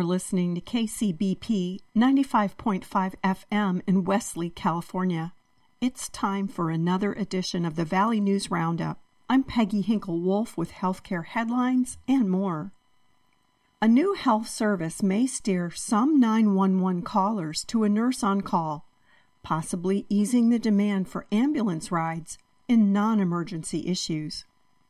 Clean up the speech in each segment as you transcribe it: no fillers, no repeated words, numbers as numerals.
are listening to KCBP 95.5 FM in Wesley, California. It's time for another edition of the Valley News Roundup. I'm Peggy Hinkle-Wolf with healthcare headlines and more. A new health service may steer some 911 callers to a nurse on call, possibly easing the demand for ambulance rides in non-emergency issues.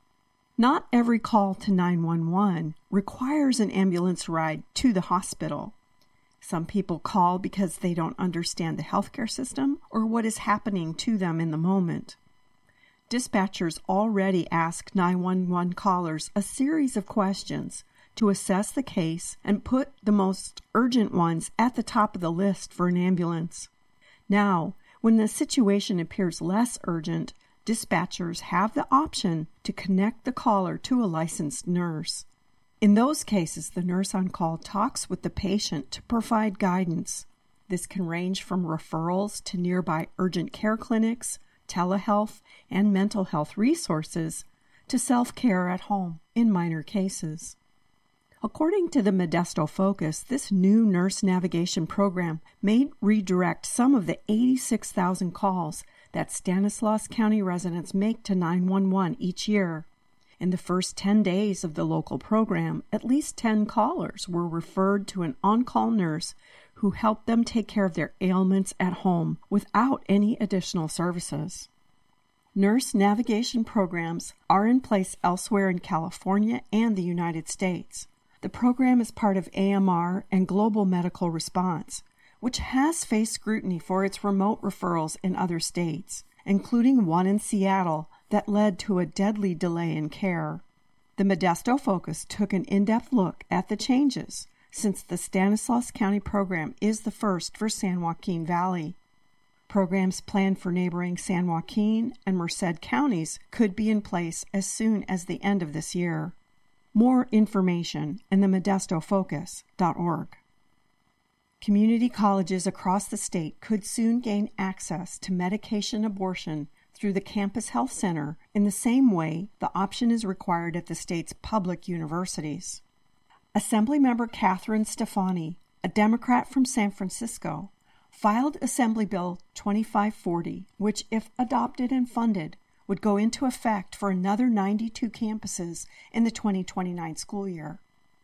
Not every call to 911 requires an ambulance ride to the hospital. Some people call because they don't understand the healthcare system or what is happening to them in the moment. Dispatchers already ask 911 callers a series of questions to assess the case and put the most urgent ones at the top of the list for an ambulance. Now, when the situation appears less urgent, dispatchers have the option to connect the caller to a licensed nurse. In those cases, the nurse on call talks with the patient to provide guidance. This can range from referrals to nearby urgent care clinics, telehealth, and mental health resources, to self-care at home in minor cases. According to the Modesto Focus, this new nurse navigation program may redirect some of the 86,000 calls that Stanislaus County residents make to 911 each year. In the first 10 days of the local program, at least 10 callers were referred to an on-call nurse who helped them take care of their ailments at home without any additional services. Nurse navigation programs are in place elsewhere in California and the United States. The program is part of AMR and Global Medical Response, which has faced scrutiny for its remote referrals in other states, including one in Seattle that led to a deadly delay in care. The Modesto Focus took an in-depth look at the changes, since the Stanislaus County program is the first for San Joaquin Valley. Programs planned for neighboring San Joaquin and Merced counties could be in place as soon as the end of this year. More information in the ModestoFocus.org. Community colleges across the state could soon gain access to medication abortion through the Campus Health Center in the same way the option is required at the state's public universities. Assemblymember Catherine Stefani, a Democrat from San Francisco, filed Assembly Bill 2540, which, if adopted and funded, would go into effect for another 92 campuses in the 2029 school year.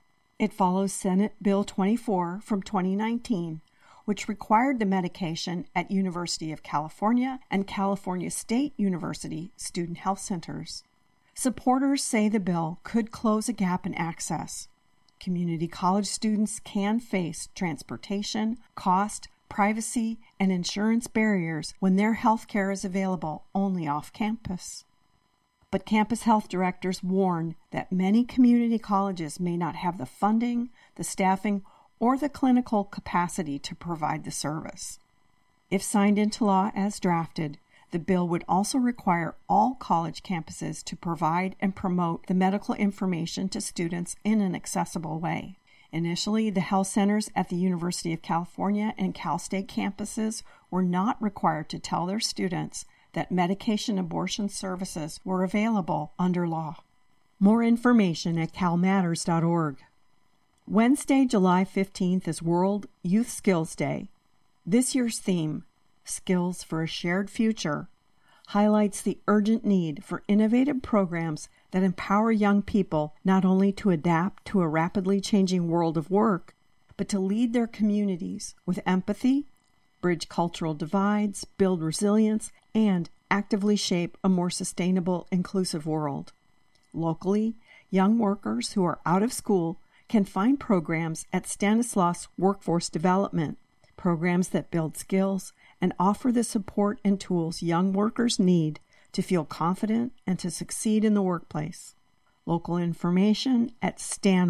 It follows Senate Bill 24 from 2019, which required the medication at University of California and California State University student health centers. Supporters say the bill could close a gap in access. Community college students can face transportation, cost, privacy, and insurance barriers when their health care is available only off campus. But campus health directors warn that many community colleges may not have the funding, the staffing, or the clinical capacity to provide the service. If signed into law as drafted, the bill would also require all college campuses to provide and promote the medical information to students in an accessible way. Initially, the health centers at the University of California and Cal State campuses were not required to tell their students that medication abortion services were available under law. More information at calmatters.org. Wednesday, July 15th is World Youth Skills Day. This year's theme, Skills for a Shared Future, highlights the urgent need for innovative programs that empower young people not only to adapt to a rapidly changing world of work, but to lead their communities with empathy, bridge cultural divides, build resilience, and actively shape a more sustainable, inclusive world. Locally, young workers who are out of school can find programs at Stanislaus Workforce Development, programs that build skills and offer the support and tools young workers need to feel confident and to succeed in the workplace. Local information at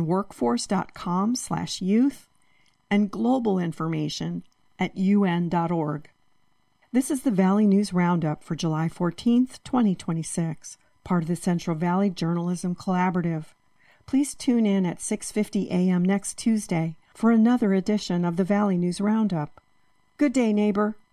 stanworkforce.com/youth and global information at un.org. This is the Valley News Roundup for July 14th, 2026, part of the Central Valley Journalism Collaborative. Please tune in at 6:50 a.m. next Tuesday for another edition of the Valley News Roundup. Good day, neighbor.